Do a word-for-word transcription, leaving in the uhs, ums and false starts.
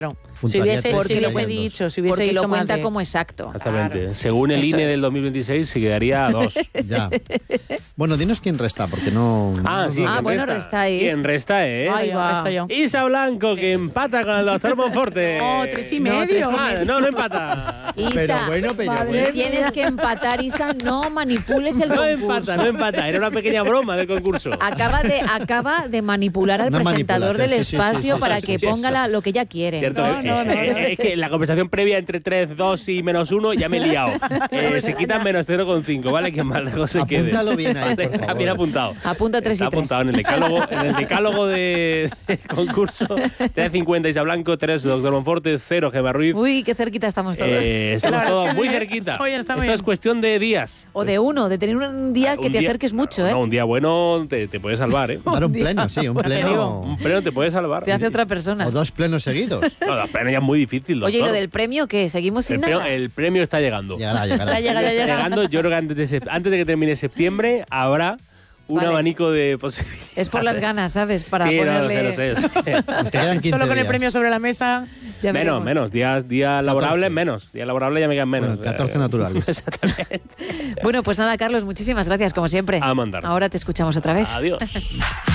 Si hubiese, si Porque hubiese lo- dicho, si hubiese Porque dicho lo más cuenta de- como exacto. Exactamente. Claro. Según el Eso I N E es. del dos mil veintiséis, se quedaría a dos. Ya. Bueno, dinos quién resta, porque no... Ah, sí. Ah, ¿quién bueno, restáis. ¿Quién resta es? Ahí Esto yo, va. esto yo. Isa Blanco, que empata con el doctor Monforte. No, tres y No, medio. tres y Ah, no, no empata. Isa, Pero bueno, pero Madre bueno. tienes que empatar, Isa, no manipules el No concurso. empata, no empata. Era una pequeña broma del concurso. Acaba de, acaba de manipular al Una presentador del manipulación, sí, sí, sí, espacio sí, para sí, que sí, ponga sí, la- sí. lo que ella quiere. Cierto, No, es, no, no, es- no. es que la conversación previa entre tres, dos y menos uno ya me he liado. Eh, se quitan menos cero coma cinco, ¿vale? Que más lejos se quede. Apúntalo bien ahí, por Está favor. bien apuntado. Apunta tres y Está tres. apuntado en el decálogo, en el decálogo de, de concurso. tres cincuenta Isa Blanco, tres doctor Monforte, cero Gemma Ruiz. Uy, qué cerquita estamos todos. Eh, estamos La verdad todos es que muy muy- cerquita. está muy bien, está muy Esto es bien. cuestión de días. O de uno, de tener un día que Un te día- acerques mucho, ¿eh? No, un día bueno te, te puede salvar, ¿eh? Dar un pleno, sí, un pleno. Un pleno te puede salvar. Te hace otra persona. O dos plenos seguidos. No, la pleno ya es muy difícil, doctor. Oye, ¿y lo del premio qué? ¿Seguimos sin el, premio, nada? el premio está llegando. Llegará, llegará. Ya llega, ya llega. Llegando, yo creo que antes de, sep- antes de que termine septiembre habrá un Vale. abanico de posibilidades. Es por las ganas, ¿sabes? Para sí, ponerle... no, lo sé, lo sé. Te quedan quince Solo con el días. premio sobre la mesa. Ya menos, veremos. menos. Días, días laborables, menos. Días laborables ya me quedan menos. Bueno, catorce Eh, naturales. Exactamente. Bueno, pues nada, Carlos, muchísimas gracias, como siempre. A mandar. Ahora te escuchamos otra vez. Adiós.